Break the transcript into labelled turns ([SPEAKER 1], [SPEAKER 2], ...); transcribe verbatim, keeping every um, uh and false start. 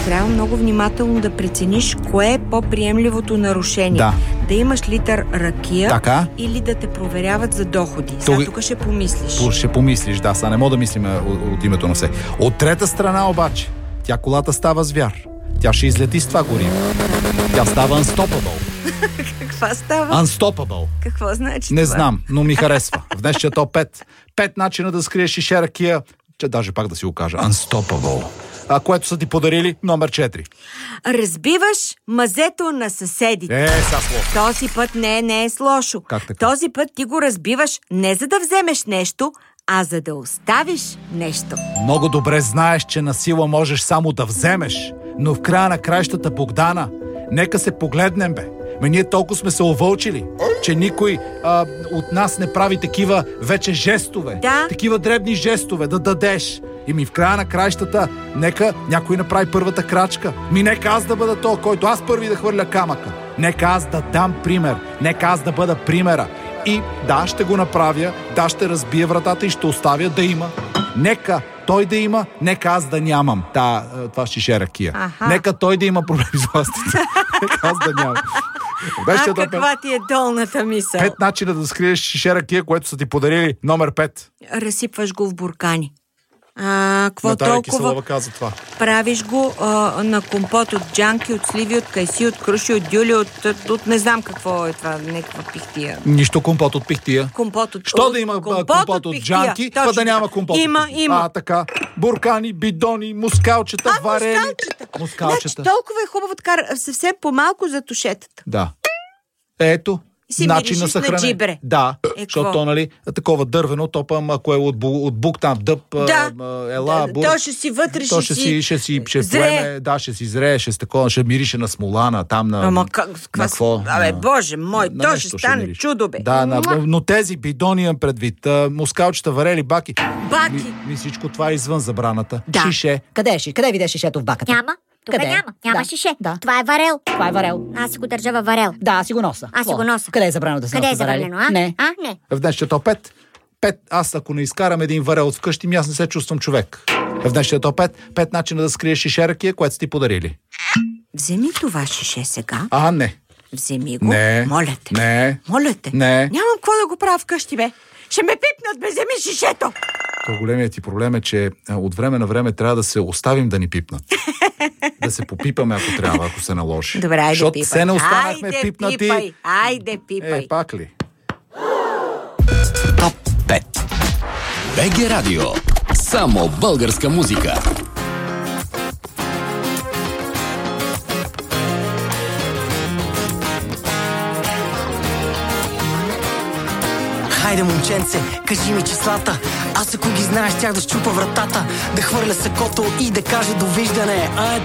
[SPEAKER 1] трябва много внимателно да прецениш кое е по-приемливото нарушение.
[SPEAKER 2] Да.
[SPEAKER 1] Да имаш литър ракия
[SPEAKER 2] така?
[SPEAKER 1] Или да те проверяват за доходи. Сега тук ще помислиш.
[SPEAKER 2] Ще помислиш, да. Сега не мога да мислим от, от името на все. От трета страна обаче, тя колата става звяр. Тя ще излети с това гориво. Тя става unstoppable.
[SPEAKER 1] Каква става?
[SPEAKER 2] Unstoppable.
[SPEAKER 1] Какво значи
[SPEAKER 2] Не
[SPEAKER 1] това?
[SPEAKER 2] знам, но ми харесва. В днешния топ пет. Пет начина да скриеш шише ракия, че даже пак да си го кажа. Unstoppable. А което са ти подарили, номер четири.
[SPEAKER 1] Разбиваш мазето на съседите.
[SPEAKER 2] Е, са слошо.
[SPEAKER 1] Този път не, не е с лошо.
[SPEAKER 2] Как така?
[SPEAKER 1] Този път ти го разбиваш не за да вземеш нещо, а за да оставиш нещо.
[SPEAKER 2] Много добре знаеш, че на сила можеш само да вземеш, но в края на краищата, Богдана, нека се погледнем, бе. Ме ние толкова сме се овълчили, че никой а, от нас не прави такива вече жестове.
[SPEAKER 1] Да.
[SPEAKER 2] Такива дребни жестове, да дадеш. И ми в края на краищата, нека някой направи първата крачка. Ми нека аз да бъда то, който аз първи да хвърля камъка. Нека аз да дам пример. Нека аз да бъда примера. И да, ще го направя, да, ще разбия вратата и ще оставя да има. Нека той да има, нека аз да нямам. Та, това шише ракия.
[SPEAKER 1] Аха.
[SPEAKER 2] Нека той да има проблеми с властите. Нека аз да нямам.
[SPEAKER 1] А каква ти е долната мисъл?
[SPEAKER 2] Пет начина да скриеш шише ракия, което са ти подарили. Номер пет.
[SPEAKER 1] Разсипваш го в буркани. А, какво
[SPEAKER 2] Наталия
[SPEAKER 1] толкова?
[SPEAKER 2] Киселова каза това.
[SPEAKER 1] Правиш го а, на компот от джанки, от сливи, от кайси, от круши, от дюли, от, от, от не знам какво е това, някаква пихтия.
[SPEAKER 2] Нищо компот от пихтия.
[SPEAKER 1] Компот от...
[SPEAKER 2] Що да има компот, компот от, от джанки, па да няма компот.
[SPEAKER 1] Има, има.
[SPEAKER 2] А, така. Буркани, бидони, мускалчета,
[SPEAKER 1] а,
[SPEAKER 2] варени.
[SPEAKER 1] мускалчета.
[SPEAKER 2] Мускалчета.
[SPEAKER 1] Значи, толкова е хубаво така, съвсем по-малко за тушетата.
[SPEAKER 2] Да. Ето.
[SPEAKER 1] Си
[SPEAKER 2] начин на
[SPEAKER 1] на
[SPEAKER 2] съхранение.
[SPEAKER 1] джибре.
[SPEAKER 2] Да,
[SPEAKER 1] е,
[SPEAKER 2] защото то, нали, такова дървено, то па, ако е от, бу, от бук там дъб,
[SPEAKER 1] да.
[SPEAKER 2] а, ела,
[SPEAKER 1] да,
[SPEAKER 2] бур,
[SPEAKER 1] то ще си вътре,
[SPEAKER 2] то
[SPEAKER 1] ще,
[SPEAKER 2] ще си, ще си, ще
[SPEAKER 1] зре.
[SPEAKER 2] поеме, да, ще си зрее, ще, такова, ще мирише на смолана, там на...
[SPEAKER 1] Ама как,
[SPEAKER 2] на какво?
[SPEAKER 1] Абе,
[SPEAKER 2] на,
[SPEAKER 1] боже мой,
[SPEAKER 2] на
[SPEAKER 1] то ще стане
[SPEAKER 2] мирише.
[SPEAKER 1] чудо, бе.
[SPEAKER 2] Да, на, но тези бидони имам предвид, а, мускалчета, варели, баки.
[SPEAKER 1] Баки?
[SPEAKER 2] Ми, ми всичко това е извън забраната.
[SPEAKER 1] Да.
[SPEAKER 2] Шише.
[SPEAKER 3] Къде е ши? Къде видиш шишето в баката?
[SPEAKER 4] Няма. Тук
[SPEAKER 3] Къде?
[SPEAKER 4] няма. Няма
[SPEAKER 3] Да.
[SPEAKER 4] шише.
[SPEAKER 3] Да.
[SPEAKER 4] Това е варел.
[SPEAKER 3] Това е варел.
[SPEAKER 4] Аз си го държа във варел.
[SPEAKER 3] Да, аз си го носа.
[SPEAKER 4] Аз си
[SPEAKER 3] Какво?
[SPEAKER 4] го нося.
[SPEAKER 3] Къде е забранено да се
[SPEAKER 4] Къде е
[SPEAKER 3] носи варели?
[SPEAKER 4] забранено, а?
[SPEAKER 3] Не.
[SPEAKER 4] А, не.
[SPEAKER 2] В днешния топ пет. Пет, аз ако не изкарам един варел от вкъщи, ми аз не се чувствам човек. В днешния топ пет. Пет начина да скриеш шише ракия, което са ти подарили.
[SPEAKER 1] Вземи това шише сега.
[SPEAKER 2] А, не.
[SPEAKER 1] Вземи го.
[SPEAKER 2] Не.
[SPEAKER 1] Моля те.
[SPEAKER 2] Не.
[SPEAKER 1] Моля те.
[SPEAKER 2] Не.
[SPEAKER 1] Нямам какво да го правя вкъщи, бе. Ще ме пипнат, бе, вземи шишето.
[SPEAKER 2] То големият ти проблем е, че а, от време на време трябва да се оставим да ни пипнат. Да се попипаме, ако трябва, ако се наложи.
[SPEAKER 1] Добре, айде
[SPEAKER 2] защото
[SPEAKER 1] пипай.
[SPEAKER 2] се не останахме
[SPEAKER 1] Айде
[SPEAKER 2] пипнати.
[SPEAKER 1] пипай. Айде пипай.
[SPEAKER 2] Е, пак ли?
[SPEAKER 5] Топ пет. БГ Радио. Само българска музика.
[SPEAKER 6] Хайде, момченце, кажи ми числата. Аз ако ги знаеш, тях да щупа вратата, да хвърля сакото и да кажа довиждане. А е